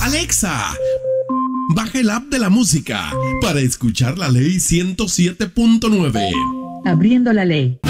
Alexa, baja el app de la música para escuchar la ley 107.9. Abriendo la ley.